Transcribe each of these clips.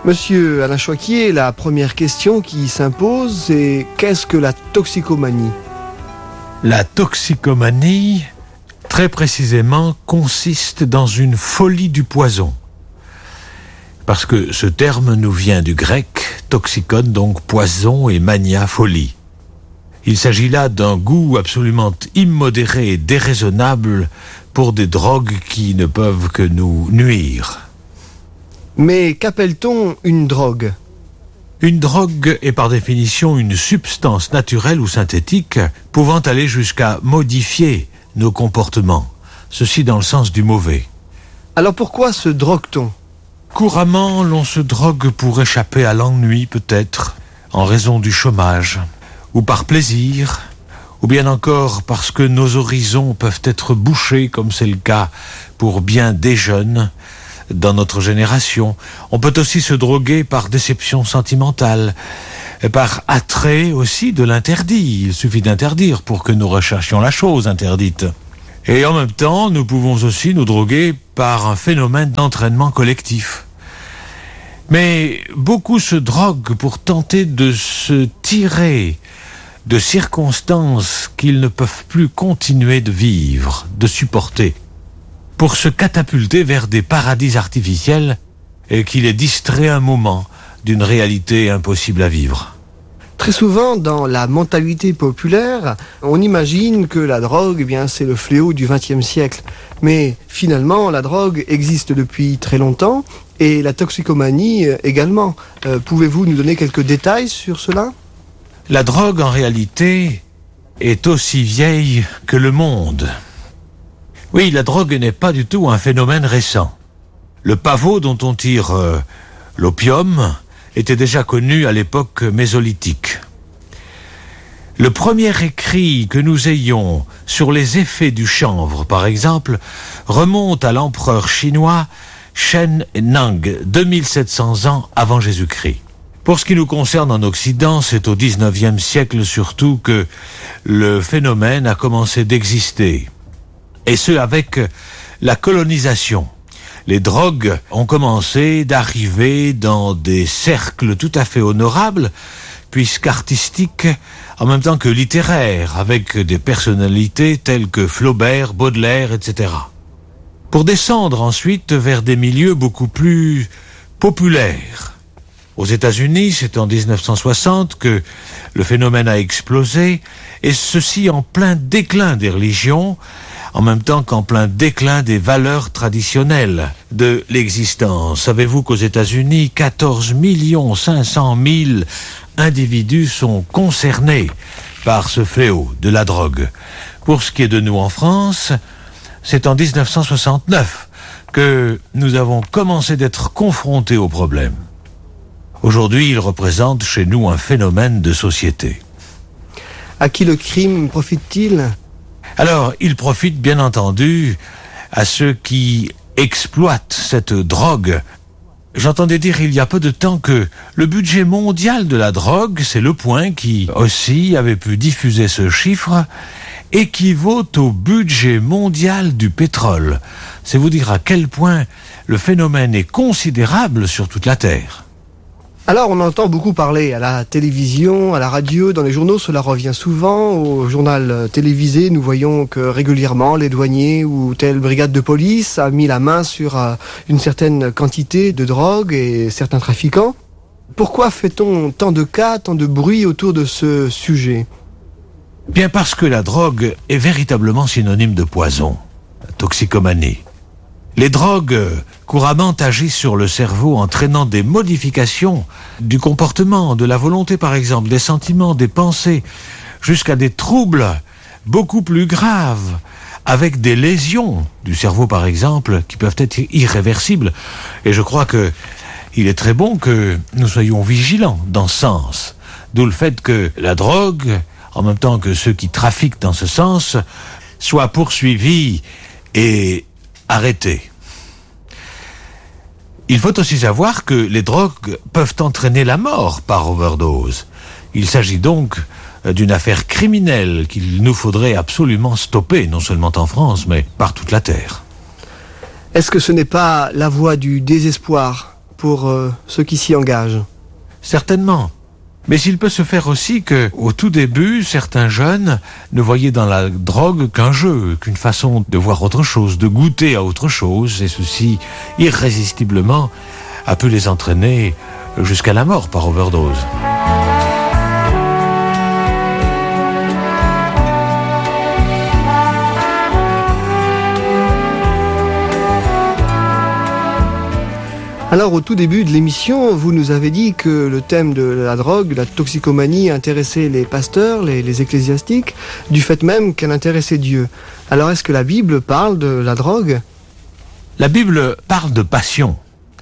Monsieur Alain Choiquier, la première question qui s'impose, c'est qu'est-ce que la toxicomanie ? La toxicomanie, très précisément, consiste dans une folie du poison. Parce que ce terme nous vient du grec, toxikon, donc poison, et mania, folie. Il s'agit là d'un goût absolument immodéré et déraisonnable pour des drogues qui ne peuvent que nous nuire. Mais qu'appelle-t-on une drogue ? Une drogue est par définition une substance naturelle ou synthétique pouvant aller jusqu'à modifier nos comportements, ceci dans le sens du mauvais. Alors pourquoi se drogue-t-on ? Couramment, l'on se drogue pour échapper à l'ennui peut-être, en raison du chômage, ou par plaisir, ou bien encore parce que nos horizons peuvent être bouchés, comme c'est le cas pour bien des jeunes dans notre génération. On peut aussi se droguer par déception sentimentale, par attrait aussi de l'interdit. Il suffit d'interdire pour que nous recherchions la chose interdite. Et en même temps, nous pouvons aussi nous droguer par un phénomène d'entraînement collectif. Mais beaucoup se droguent pour tenter de se tirer de circonstances qu'ils ne peuvent plus continuer de vivre, de supporter, pour se catapulter vers des paradis artificiels et qui les distraient un moment d'une réalité impossible à vivre. Très souvent, dans la mentalité populaire, on imagine que la drogue, c'est le fléau du XXe siècle. Mais finalement, la drogue existe depuis très longtemps et la toxicomanie également. Pouvez-vous nous donner quelques détails sur cela ? La drogue, en réalité, est aussi vieille que le monde. Oui, la drogue n'est pas du tout un phénomène récent. Le pavot dont on tire l'opium était déjà connu à l'époque mésolithique. Le premier écrit que nous ayons sur les effets du chanvre, par exemple, remonte à l'empereur chinois Shen Nang, 2700 ans avant Jésus-Christ. Pour ce qui nous concerne en Occident, c'est au XIXe siècle surtout que le phénomène a commencé d'exister. Et ce, avec la colonisation. Les drogues ont commencé d'arriver dans des cercles tout à fait honorables, puisqu'artistiques, en même temps que littéraires, avec des personnalités telles que Flaubert, Baudelaire, etc. Pour descendre ensuite vers des milieux beaucoup plus populaires. Aux États-Unis, c'est en 1960 que le phénomène a explosé, et ceci en plein déclin des religions, en même temps qu'en plein déclin des valeurs traditionnelles de l'existence. Savez-vous qu'aux États-Unis, 14 500 000 individus sont concernés par ce fléau de la drogue. Pour ce qui est de nous en France, c'est en 1969 que nous avons commencé d'être confrontés au problème. Aujourd'hui, il représente chez nous un phénomène de société. À qui le crime profite-t-il ? Alors, il profite bien entendu à ceux qui exploitent cette drogue. J'entendais dire il y a peu de temps que le budget mondial de la drogue, c'est Le Point qui aussi avait pu diffuser ce chiffre, équivaut au budget mondial du pétrole. C'est vous dire à quel point le phénomène est considérable sur toute la Terre. Alors on entend beaucoup parler à la télévision, à la radio, dans les journaux, cela revient souvent. Au journal télévisé, nous voyons que régulièrement les douaniers ou telle brigade de police a mis la main sur une certaine quantité de drogue et certains trafiquants. Pourquoi fait-on tant de cas, tant de bruit autour de ce sujet ? Bien parce que la drogue est véritablement synonyme de poison, toxicomanie. Les drogues couramment agissent sur le cerveau, entraînant des modifications du comportement, de la volonté par exemple, des sentiments, des pensées, jusqu'à des troubles beaucoup plus graves, avec des lésions du cerveau par exemple, qui peuvent être irréversibles. Et je crois que il est très bon que nous soyons vigilants dans ce sens. D'où le fait que la drogue, en même temps que ceux qui trafiquent dans ce sens, soient poursuivis et arrêtés. Il faut aussi savoir que les drogues peuvent entraîner la mort par overdose. Il s'agit donc d'une affaire criminelle qu'il nous faudrait absolument stopper, non seulement en France, mais par toute la Terre. Est-ce que ce n'est pas la voie du désespoir pour ceux qui s'y engagent. Certainement. Mais il peut se faire aussi que, au tout début, certains jeunes ne voyaient dans la drogue qu'un jeu, qu'une façon de voir autre chose, de goûter à autre chose, et ceci, irrésistiblement, a pu les entraîner jusqu'à la mort par overdose. Alors au tout début de l'émission, vous nous avez dit que le thème de la drogue, la toxicomanie intéressait les pasteurs, les ecclésiastiques, du fait même qu'elle intéressait Dieu. Alors est-ce que la Bible parle de la drogue ? La Bible parle de passion.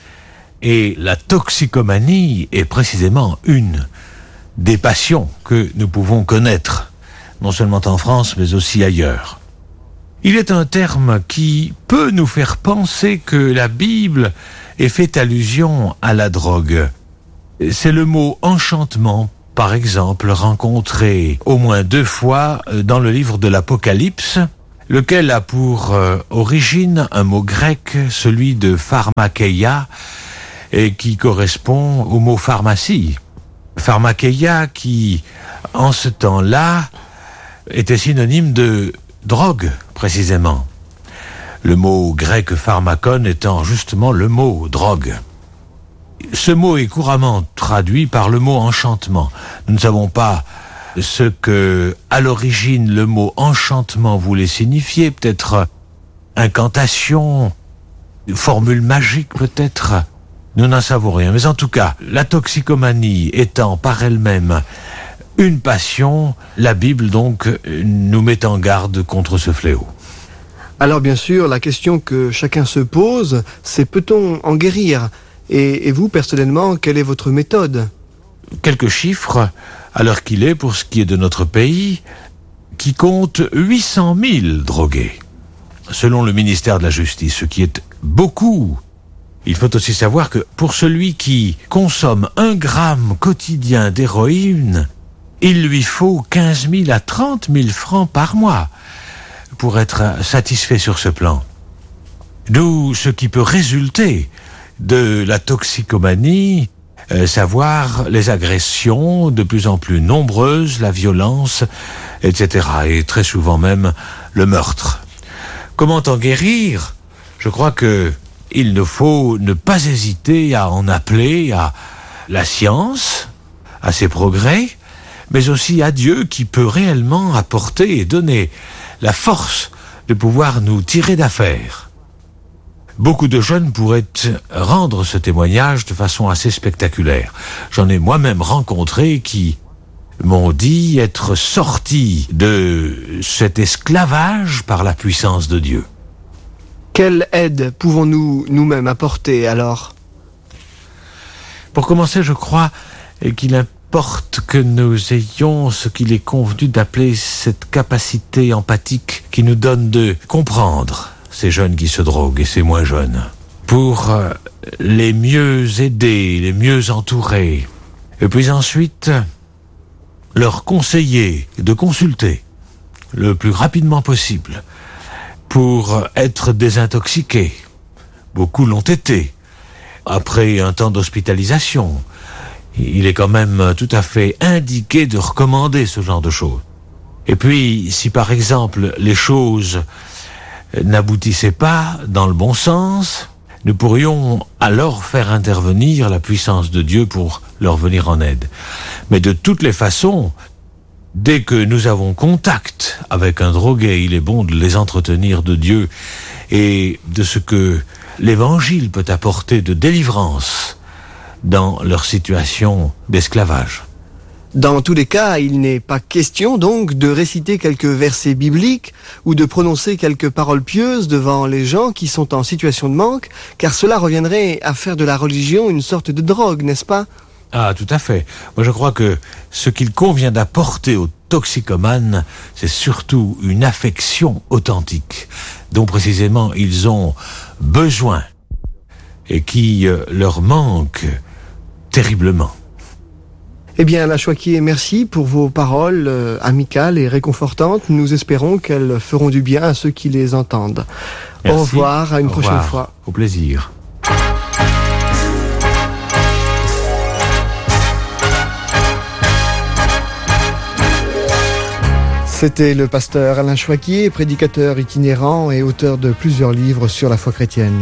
Et la toxicomanie est précisément une des passions que nous pouvons connaître, non seulement en France, mais aussi ailleurs. Il est un terme qui peut nous faire penser que la Bible ait fait allusion à la drogue. C'est le mot enchantement, par exemple, rencontré au moins 2 fois dans le livre de l'Apocalypse, lequel a pour origine un mot grec, celui de pharmakeia, et qui correspond au mot pharmacie. Pharmakeia qui, en ce temps-là, était synonyme de drogue, précisément. Le mot grec pharmakon étant justement le mot drogue. Ce mot est couramment traduit par le mot enchantement. Nous ne savons pas ce que, à l'origine, le mot enchantement voulait signifier, peut-être incantation, formule magique peut-être. Nous n'en savons rien. Mais en tout cas, la toxicomanie étant par elle-même une passion, la Bible donc nous met en garde contre ce fléau. Alors bien sûr, la question que chacun se pose, c'est peut-on en guérir ? Et vous, personnellement, quelle est votre méthode ? Quelques chiffres, à l'heure qu'il est, pour ce qui est de notre pays, qui compte 800 000 drogués, selon le ministère de la Justice, ce qui est beaucoup. Il faut aussi savoir que pour celui qui consomme 1 gramme quotidien d'héroïne, il lui faut 15 000 à 30 000 francs par mois pour être satisfait sur ce plan. D'où ce qui peut résulter de la toxicomanie, savoir les agressions de plus en plus nombreuses, la violence, etc. Et très souvent même le meurtre. Comment en guérir ? Je crois que il ne faut ne pas hésiter à en appeler à la science, à ses progrès, mais aussi à Dieu qui peut réellement apporter et donner la force de pouvoir nous tirer d'affaire. Beaucoup de jeunes pourraient rendre ce témoignage de façon assez spectaculaire. J'en ai moi-même rencontré qui m'ont dit être sortis de cet esclavage par la puissance de Dieu. Quelle aide pouvons-nous nous-mêmes apporter alors ? Pour commencer, je crois qu'il importe que nous ayons ce qu'il est convenu d'appeler cette capacité empathique qui nous donne de comprendre ces jeunes qui se droguent et ces moins jeunes, pour les mieux aider, les mieux entourer, et puis ensuite leur conseiller de consulter le plus rapidement possible pour être désintoxiqués. Beaucoup l'ont été. Après un temps d'hospitalisation, il est quand même tout à fait indiqué de recommander ce genre de choses. Et puis, si par exemple les choses n'aboutissaient pas dans le bon sens, nous pourrions alors faire intervenir la puissance de Dieu pour leur venir en aide. Mais de toutes les façons, dès que nous avons contact avec un drogué, il est bon de les entretenir de Dieu et de ce que l'Évangile peut apporter de délivrance dans leur situation d'esclavage. Dans tous les cas, il n'est pas question donc de réciter quelques versets bibliques ou de prononcer quelques paroles pieuses devant les gens qui sont en situation de manque, car cela reviendrait à faire de la religion une sorte de drogue, n'est-ce pas ? Ah, tout à fait. Moi, je crois que ce qu'il convient d'apporter aux toxicomanes, c'est surtout une affection authentique, dont précisément ils ont besoin et qui leur manque terriblement. Eh bien, La Chouakié, merci pour vos paroles amicales et réconfortantes. Nous espérons qu'elles feront du bien à ceux qui les entendent. Merci. Au revoir, à une prochaine fois. Au plaisir. C'était le pasteur Alain Choiquier, prédicateur itinérant et auteur de plusieurs livres sur la foi chrétienne.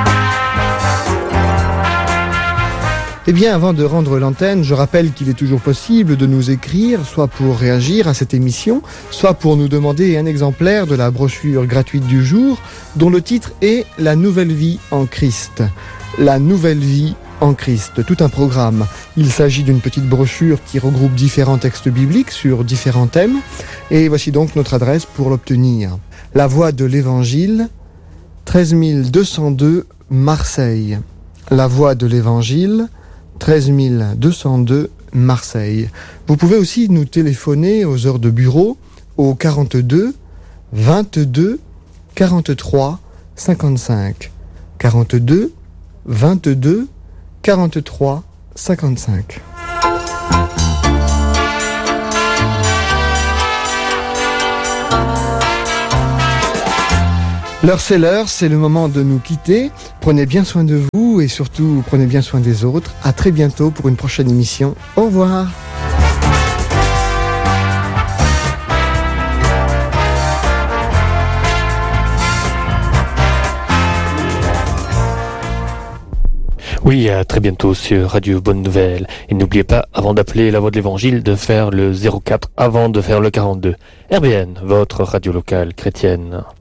Eh bien, avant de rendre l'antenne, je rappelle qu'il est toujours possible de nous écrire, soit pour réagir à cette émission, soit pour nous demander un exemplaire de la brochure gratuite du jour, dont le titre est « La nouvelle vie en Christ ». La nouvelle vie en Christ, tout un programme. Il s'agit d'une petite brochure qui regroupe différents textes bibliques sur différents thèmes. Et voici donc notre adresse pour l'obtenir. La Voix de l'Évangile, 13 202 Marseille. La Voix de l'Évangile, 13 202 Marseille. Vous pouvez aussi nous téléphoner aux heures de bureau au 42 22 43 55. 42 22 43 55. L'heure, c'est le moment de nous quitter. Prenez bien soin de vous et surtout prenez bien soin des autres. À très bientôt pour une prochaine émission. Au revoir. Oui, à très bientôt sur Radio Bonne Nouvelle. Et n'oubliez pas, avant d'appeler la Voix de l'Évangile, de faire le 04 avant de faire le 42. RBN, votre radio locale chrétienne.